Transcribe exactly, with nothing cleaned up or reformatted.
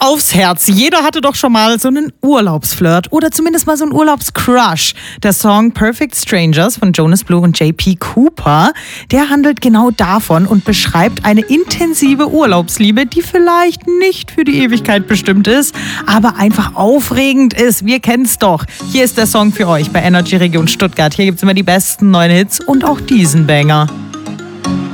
aufs Herz. Jeder hatte doch schon mal so einen Urlaubsflirt oder zumindest mal so einen Urlaubscrush. Der Song Perfect Strangers von Jonas Blue und J P Cooper, der handelt genau davon und beschreibt eine intensive Urlaubsliebe, die vielleicht nicht für die Ewigkeit bestimmt ist, aber einfach aufregend ist. Wir kennen's doch. Hier ist der Song für euch bei Energy Region Stuttgart. Hier gibt's immer die besten neuen Hits und auch diesen Banger.